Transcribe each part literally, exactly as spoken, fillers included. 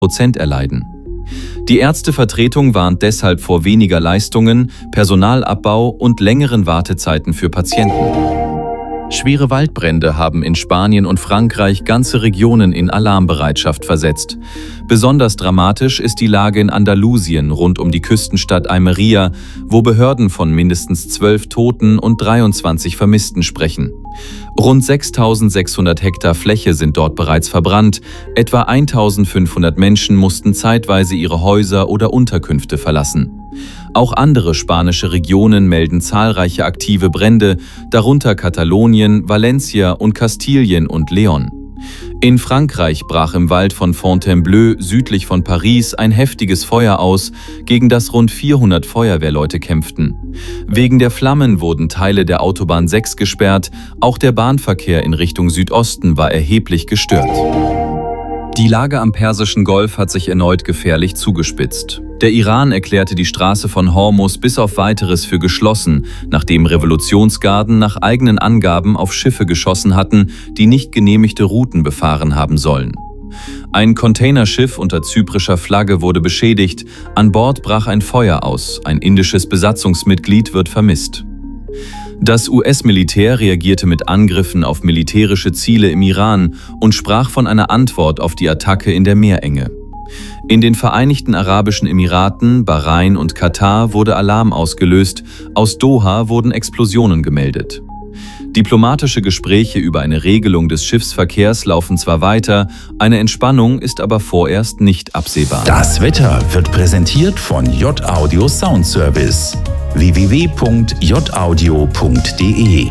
Prozent erleiden. Die Ärztevertretung warnt deshalb vor weniger Leistungen, Personalabbau und längeren Wartezeiten für Patienten. Schwere Waldbrände haben in Spanien und Frankreich ganze Regionen in Alarmbereitschaft versetzt. Besonders dramatisch ist die Lage in Andalusien rund um die Küstenstadt Almería, wo Behörden von mindestens zwölf Toten und dreiundzwanzig Vermissten sprechen. Rund sechstausendsechshundert Hektar Fläche sind dort bereits verbrannt, etwa eintausendfünfhundert Menschen mussten zeitweise ihre Häuser oder Unterkünfte verlassen. Auch andere spanische Regionen melden zahlreiche aktive Brände, darunter Katalonien, Valencia und Kastilien und León. In Frankreich brach im Wald von Fontainebleau südlich von Paris ein heftiges Feuer aus, gegen das rund vierhundert Feuerwehrleute kämpften. Wegen der Flammen wurden Teile der Autobahn sechs gesperrt, auch der Bahnverkehr in Richtung Südosten war erheblich gestört. Die Lage am Persischen Golf hat sich erneut gefährlich zugespitzt. Der Iran erklärte die Straße von Hormuz bis auf Weiteres für geschlossen, nachdem Revolutionsgarden nach eigenen Angaben auf Schiffe geschossen hatten, die nicht genehmigte Routen befahren haben sollen. Ein Containerschiff unter zyprischer Flagge wurde beschädigt, an Bord brach ein Feuer aus, ein indisches Besatzungsmitglied wird vermisst. Das U S-Militär reagierte mit Angriffen auf militärische Ziele im Iran und sprach von einer Antwort auf die Attacke in der Meerenge. In den Vereinigten Arabischen Emiraten, Bahrain und Katar wurde Alarm ausgelöst, aus Doha wurden Explosionen gemeldet. Diplomatische Gespräche über eine Regelung des Schiffsverkehrs laufen zwar weiter, eine Entspannung ist aber vorerst nicht absehbar. Das Wetter wird präsentiert von J-Audio Sound Service. w w w punkt j audio punkt d e.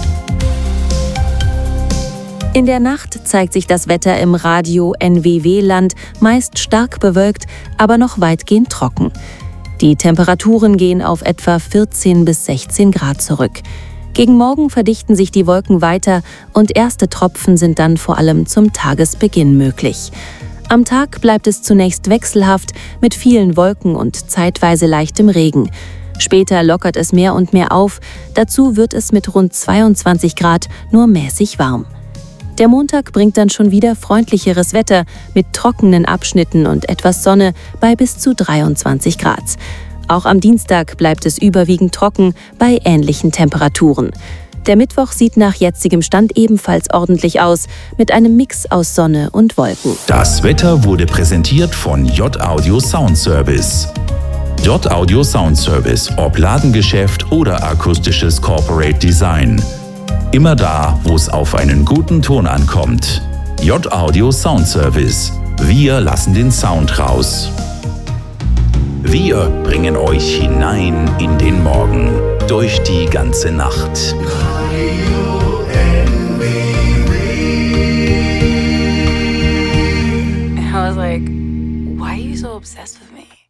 In der Nacht zeigt sich das Wetter im Radio N W W-Land meist stark bewölkt, aber noch weitgehend trocken. Die Temperaturen gehen auf etwa vierzehn bis sechzehn Grad zurück. Gegen Morgen verdichten sich die Wolken weiter und erste Tropfen sind dann vor allem zum Tagesbeginn möglich. Am Tag bleibt es zunächst wechselhaft mit vielen Wolken und zeitweise leichtem Regen. Später lockert es mehr und mehr auf, dazu wird es mit rund zweiundzwanzig Grad nur mäßig warm. Der Montag bringt dann schon wieder freundlicheres Wetter mit trockenen Abschnitten und etwas Sonne bei bis zu dreiundzwanzig Grad. Auch am Dienstag bleibt es überwiegend trocken bei ähnlichen Temperaturen. Der Mittwoch sieht nach jetzigem Stand ebenfalls ordentlich aus, mit einem Mix aus Sonne und Wolken. Das Wetter wurde präsentiert von J-Audio Sound Service. J-Audio Sound Service, ob Ladengeschäft oder akustisches Corporate Design. Immer da, wo es auf einen guten Ton ankommt. J-Audio Sound Service. Wir lassen den Sound raus. Wir bringen euch hinein in den Morgen, durch die ganze Nacht. And I was like, why are you so obsessed with me?